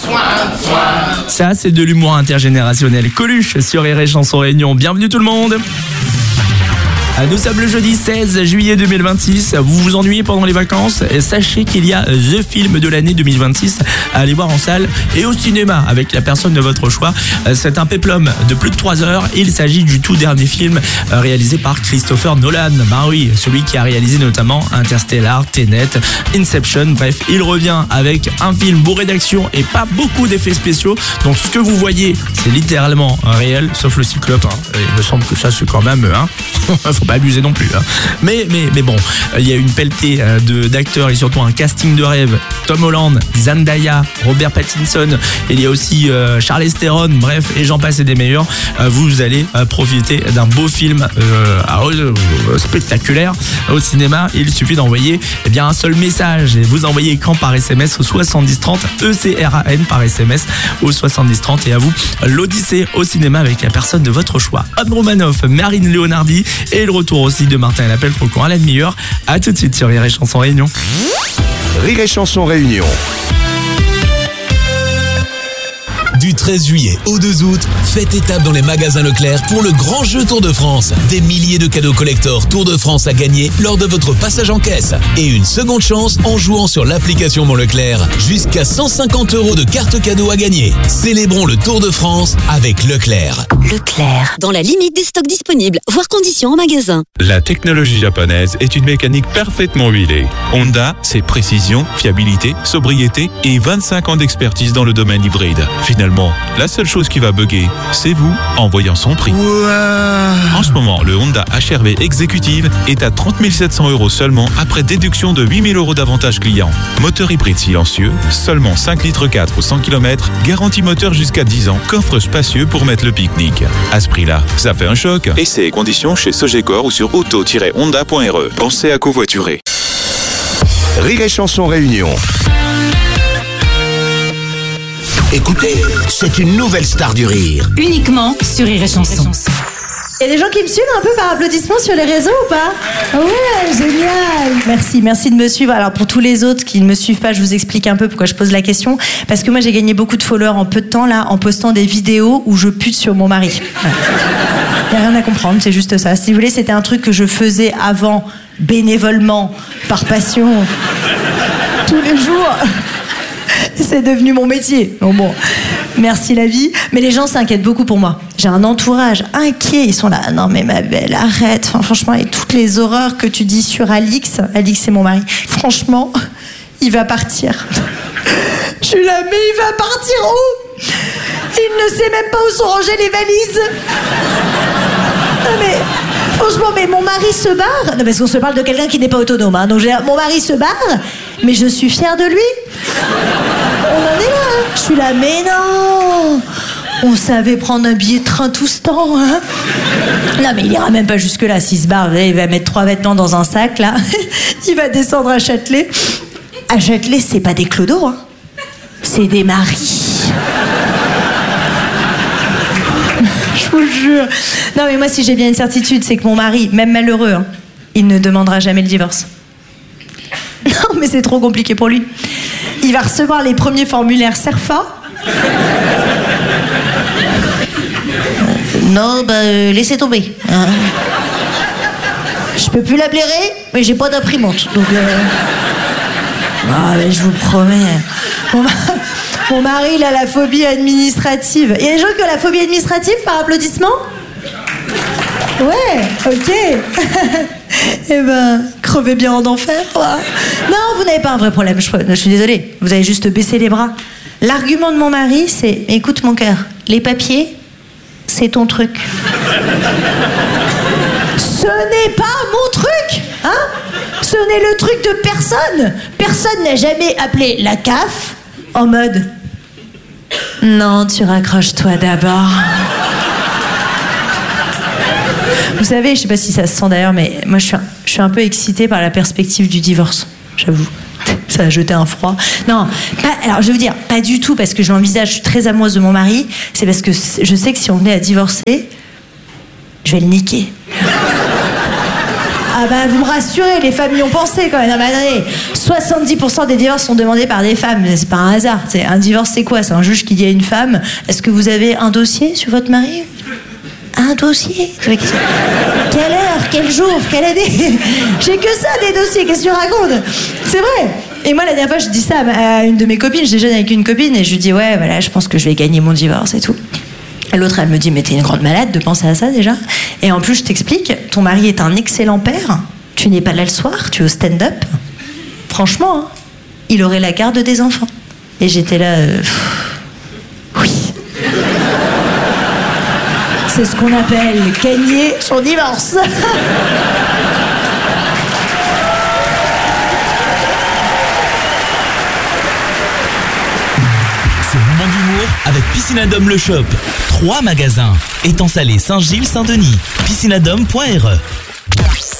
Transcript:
Ça, c'est de l'humour intergénérationnel. Coluche sur Rire et Chanson Réunion. Bienvenue tout le monde. Nous sommes le jeudi 16 juillet 2026. Vous vous ennuyez pendant les vacances? Sachez qu'il y a The Film de l'année 2026 à aller voir en salle et au cinéma avec la personne de votre choix. C'est un péplum de plus de 3 heures. Il s'agit du tout dernier film réalisé par Christopher Nolan. Ben oui, celui qui a réalisé notamment Interstellar, Tenet, Inception. Bref, il revient avec un film bourré d'action et pas beaucoup d'effets spéciaux. Donc ce que vous voyez, c'est littéralement réel, sauf le cyclope. Il me semble que ça, c'est quand même... Faut pas abuser non plus. Mais bon, il y a une pelletée d'acteurs et surtout un casting de rêve. Tom Holland, Zendaya, Robert Pattinson. Il y a aussi Charlize Theron. Bref, et j'en passe et des meilleurs. Vous allez profiter d'un beau film spectaculaire au cinéma. Il suffit d'envoyer un seul message. Et vous envoyez quand par SMS au 7030 ECRAN par SMS au 7030. Et à vous, l'Odyssée au cinéma avec la personne de votre choix. Anne Romanoff, Marine Leonardi et le retour aussi de Martin Lappel pour le courant à la demi-heure. A tout de suite sur Rire et Chanson Réunion. Rire et Chanson Réunion. Du 13 juillet au 2 août, faites étape dans les magasins Leclerc pour le grand jeu Tour de France. Des milliers de cadeaux collector Tour de France à gagner lors de votre passage en caisse. Et une seconde chance en jouant sur l'application Mon Leclerc. Jusqu'à 150 € de cartes cadeaux à gagner. Célébrons le Tour de France avec Leclerc. Leclerc, dans la limite des stocks disponibles, voire conditions en magasin. La technologie japonaise est une mécanique parfaitement huilée. Honda, c'est précision, fiabilité, sobriété et 25 ans d'expertise dans le domaine hybride. Finalement, la seule chose qui va bugger, c'est vous en voyant son prix. En ce moment, le Honda HR-V Executive est à 30 700 € seulement après déduction de 8 000 € d'avantages clients. Moteur hybride silencieux, seulement 5 litres 4 ou 100 km, garantie moteur jusqu'à 10 ans, coffre spacieux pour mettre le pique-nique. À ce prix-là, ça fait un choc. Essais et conditions chez Sogecor ou sur auto-honda.re. Pensez à covoiturer. Rire et Chanson Réunion. Écoutez, c'est une nouvelle star du rire. Uniquement sur Rire et Chanson. Il y a des gens qui me suivent un peu par applaudissement sur les réseaux ou pas? Ouais, génial. Merci de me suivre. Alors pour tous les autres qui ne me suivent pas, je vous explique un peu pourquoi je pose la question. Parce que moi j'ai gagné beaucoup de followers en peu de temps là, en postant des vidéos où je pute sur mon mari. Il n'y a rien à comprendre, c'est juste ça. Si vous voulez, c'était un truc que je faisais avant, bénévolement, par passion, tous les jours. C'est devenu mon métier. Bon, merci la vie. Mais les gens s'inquiètent beaucoup pour moi. J'ai un entourage inquiet. Ils sont là. Non mais ma belle, arrête. Enfin, franchement, et toutes les horreurs que tu dis sur Alix. Alix, c'est mon mari. Franchement, il va partir. Je suis là, mais il va partir où? Il ne sait même pas où sont rangées les valises. Non mais... Franchement, mais mon mari se barre. Non, parce qu'on se parle de quelqu'un qui n'est pas autonome. Hein. Donc, mon mari se barre, mais je suis fière de lui. On en est là. Hein. Je suis là, mais non. On savait prendre un billet de train tout ce temps. Hein. Non, mais il ira même pas jusque-là. S'il se barre, il va mettre 3 vêtements dans un sac, là. Il va descendre à Châtelet. À Châtelet, c'est pas des clodos, hein. C'est des maris. Je vous jure. Non mais moi si j'ai bien une certitude, c'est que mon mari, même malheureux, hein, il ne demandera jamais le divorce. Non mais c'est trop compliqué pour lui. Il va recevoir les premiers formulaires CERFA. Non laissez tomber. Hein. Je peux plus la blairer, mais j'ai pas d'imprimante. Donc mais je vous promets. Mon mari, il a la phobie administrative. Il y a des gens qui ont la phobie administrative par applaudissement? Ouais, ok. Eh ben, crevez bien en enfer, quoi. Non, vous n'avez pas un vrai problème, je suis désolée. Vous avez juste baissé les bras. L'argument de mon mari, c'est... Écoute, mon cœur, les papiers, c'est ton truc. Ce n'est pas mon truc, hein? Ce n'est le truc de personne. Personne n'a jamais appelé la CAF en mode... Non, tu raccroches-toi d'abord. Vous savez, je sais pas si ça se sent d'ailleurs, mais moi je suis un peu excitée par la perspective du divorce, j'avoue. Ça a jeté un froid. Non, alors je veux dire, pas du tout parce que je l'envisage, je suis très amoureuse de mon mari, c'est parce que je sais que si on venait à divorcer, je vais le niquer. Ah bah vous me rassurez, les femmes y ont pensé quand même. Non, mais attendez, 70% des divorces sont demandés par des femmes. C'est pas un hasard. Un divorce, c'est quoi? C'est un juge qui dit à une femme, est-ce que vous avez un dossier sur votre mari? Un dossier? Quelle heure? Quel jour? Quelle année? J'ai que ça, des dossiers, qu'est-ce que tu racontes? C'est vrai. Et moi, la dernière fois, je dis ça à une de mes copines, je déjeune avec une copine, et je lui dis, ouais, voilà, je pense que je vais gagner mon divorce et tout. Et l'autre, elle me dit, mais t'es une grande malade de penser à ça déjà. Et en plus, je t'explique, ton mari est un excellent père, tu n'es pas là le soir, tu es au stand-up. Franchement, hein, il aurait la garde des enfants. Et j'étais là, oui. C'est ce qu'on appelle gagner son divorce. C'est le moment d'humour avec Piscinadome le Shop. 3 magasins. Étang Salé, Saint-Gilles, Saint-Denis. Piscinadome.re